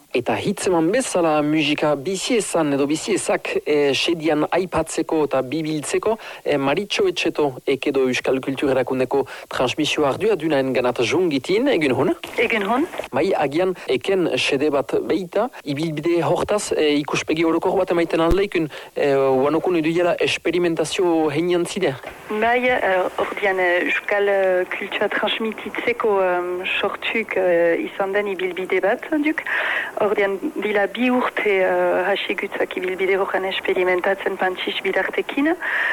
Eta hitzeman bezala musika biziezan edo biziezak sedian aipatzeko eta bibiltzeko Maritxo Etxeto ekedo Euskal Kultur Erakundeko transmisio ardua dunaen ganat jungitin, egin hon? Egin hon. Bai, agian eken sede bat beita, ibilbide hortaz ikuspegi horokor bat emaiten aldeikun wanokun iduela experimentazio heinan zide? Bai, ordean Euskal Kultura transmititzeko sortuk izan den ibilbide bat duk. Ordean, bila bi urte hasigutzak ibilbide horren experimentatzen Pantxix bidartekin.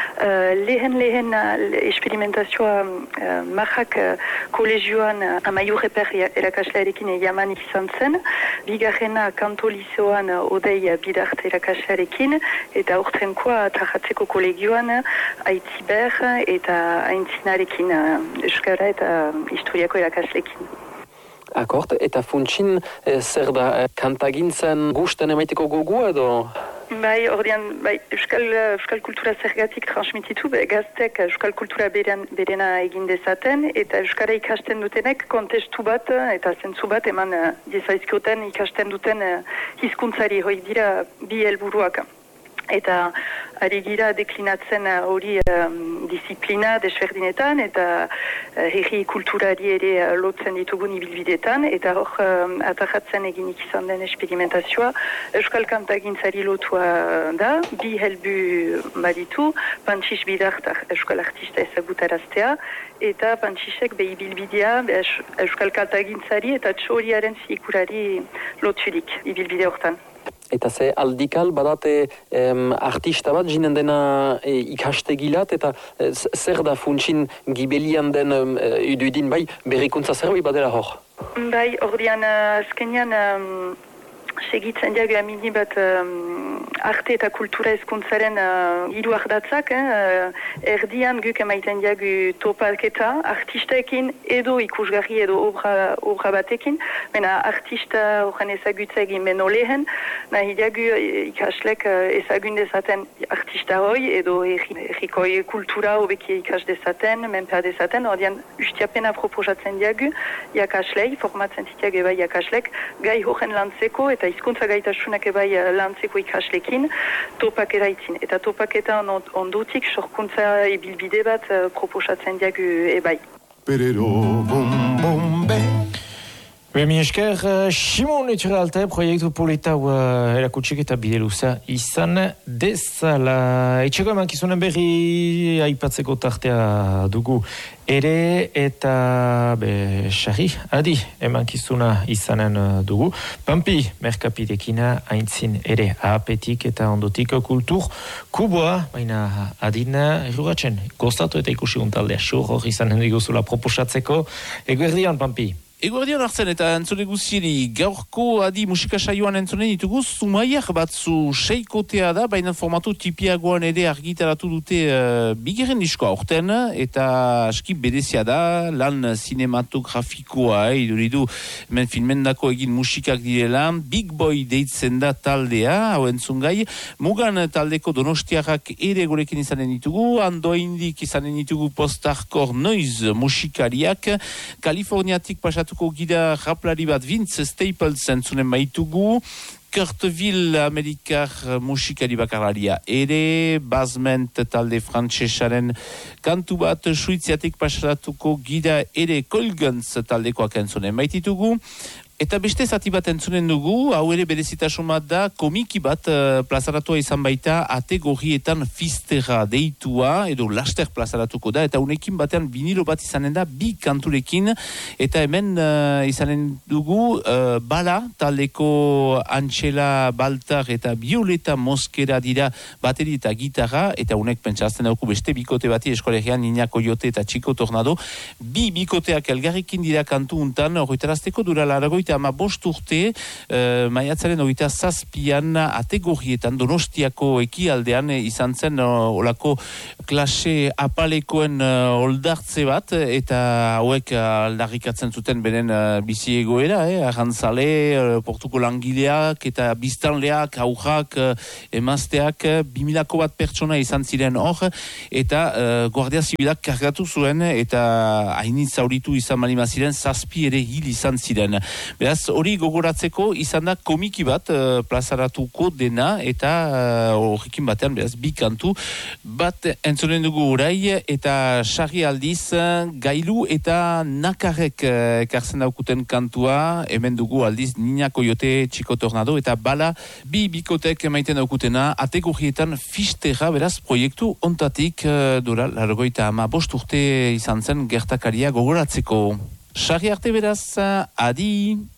Lehen experimentazioa marrak kolegioan Amaiur Eper erakaslearekin jaman izan zen. Bigarrena kantolizoan Odei bidarte erakaslearekin. Eta urtenkoa trajatzeko kolegioan Aitziber eta Aintzinarekin Euskara eta Historiako erakasleekin. Akort, eta funtsin zer da kantagintzen gusten emaiteko gogu edo? Bai, ordean, Euskal Kultura zergatik transmititu, gaztek Euskal Kultura berena egin dezaten, eta Euskara ikasten dutenek kontestu bat, eta zentzu bat eman dizaizkioten ikasten duten hizkuntzari hoi dira bi helburuak. Eta ari gira deklinatzen hori disiplina desberdinetan eta herri kulturari ere lotzen ditugun ibilbidetan eta hor atarratzen eginik izan den experimentazioa Euskal Kantagintzari lotua da, bi helbu baditu, Pantxix bidartar Euskal Artista ezagutaraztea eta Pantxixek behi ibilbidea Euskal Kantagintzari eta txoriaren zikurari loturik ibilbide hortan. Eta ze aldikal badate artista bat jinen dena ikastegilat eta zer da funtsin gibelian den idudin bai berrikuntza zerbait badela hor? Bai, ordean azkenean segitzen diagu amini bat arte eta kultura ezkuntzaren hiru ardatzak, erdian guk emaiten diagu topaketa artistaekin edo ikusgarri edo obra batekin, baina artista horren ezagutza egin beno lehen, nahi diagu ikaslek ezagun dezaten artista hoi edo errikoi kultura hobeki ikas dezaten, menpea dezaten, ordean ustiapena proposatzen diagu jakaslei, formatzen zitiago bai jakaslek, gai horren lantzeko eta hizkuntza gaitasunak bai lantzeko ikaslekin topaketa itzin. Eta topaketa ondotik sorkuntza ibilbide bat proposatzen diagu ebai. Perero bom bom be. Mi esker, Simon Etxeralte, proiektu polita erakutsik eta bide luza izan dezala. Etxeko emankizunen berri aipatzeko tartea dugu ere eta sarri, adi emankizuna izanen dugu. Pampi, merkapirekina aintzin ere apetik eta ondotik kultur kuboa, baina adina errugatzen. Gostatu eta ikusi untaldea hor izanen diguzula proposatzeko. Eguerdian, Pampi. Eguerdian hartzen eta entzule guziri, gaurko adi musika saioan entzunen ditugu, zumaiak batzu seikotea da, baina formatu tipiagoan ere argitaratu dute bigarren diskoa aurten, eta aski berezia da, lan cinematografikoa, iduridu, hemen filmendako egin musikak direla, Big Boy deitzen da taldea, hau entzungai, mugan taldeko donostiarrak ere gurekin izanen ditugu, andoindik izanen ditugu post-hardcore noise musikariak, Kaliforniatik pasatuko gira raplari bat Vince Staples entzunen baitugu, Kurtville amerikar musikari bakarlaria ere, Basement talde frantsesaren kantu bat Suiziatik pasatuko gira ere Colgans taldekoak entzunen baititugu. Eta beste zati bat entzunen dugu, hau ere berezitasun bat da, komiki bat plazaratua izan baita ategorietan fistera deitua, edo laster plazaratuko da, eta unekin batean vinilo bat izanen da, bi kanturekin, eta hemen izanen dugu, Bala, taldeko Antxela Baltar eta Violeta Moskera dira bateri eta gitarra, eta unek pentsazten dauku beste bikote bati eskolegian Nina Coyote eta Chico Tornado, bi bikoteak elgarrekin dira kantu untan, horretarazteko dura laragoi ama bost urte, maiatzaren 27an ategorietan Donostiako ekialdean izan zen olako klase apalekoen oldartze bat, eta hauek aldarrikatzen zuten beren bizi egoera, arrantzale, portuko langileak, eta biztanleak, aurrak, emazteak, 2000 bat pertsona izan ziren hor, eta Guardia Zibilak kargatu zuen, eta hainitz zauritu izan malima ziren, 7 ere hil izan ziren. Beraz, hori gogoratzeko izan da komiki bat plazaratuko dena eta horrekin batean, beraz, bi kantu bat entzonen dugu orai eta sarri aldiz gailu eta nakarrek ekartzen daukuten kantua, hemen dugu aldiz Nina Koyote, Chico Tornado eta Bala bi bikotek emaiten daukutena ategurrietan fistera, beraz, proiektu ontatik dura, 95 urte izan zen gertakaria gogoratzeko. Sarri arte beraz, adi!